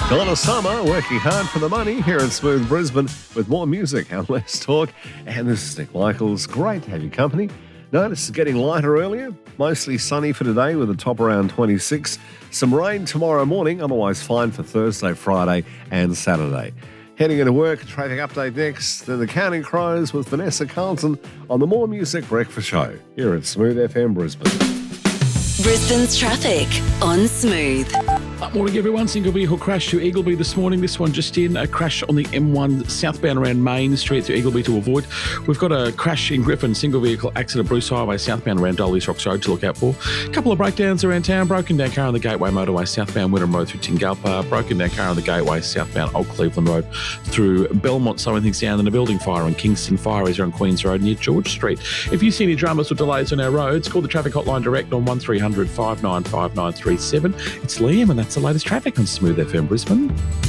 Donna Summer working hard for the money here in Smooth Brisbane with more music and less talk. And this is Nick Michaels. Great to have your company. Notice it's getting lighter earlier. Mostly sunny for today with a top around 26. Some rain tomorrow morning, otherwise fine for Thursday, Friday and Saturday. Heading into work, traffic update next. Then the Counting Crows with Vanessa Carlton on the More Music Breakfast Show here at Smooth FM Brisbane. Brisbane's traffic on Smooth. Morning everyone, single vehicle crash to Eagleby this morning. This one just in, a crash on the M1 southbound around Main Street to Eagleby to avoid. We've got a crash in Griffin, single vehicle accident, Bruce Highway southbound around Dolly's Rocks Road to look out for. A couple of breakdowns around town, broken down car on the Gateway Motorway southbound Wynnum Road through Tingalpa, broken down car on the Gateway southbound Old Cleveland Road through Belmont, slowing things down, and a building fire on Kingston Fire is on Queens Road near George Street. If you see any dramas or delays on our roads, call the traffic hotline direct on 1300 595937. It's Liam and that's the latest traffic on Smooth FM Brisbane.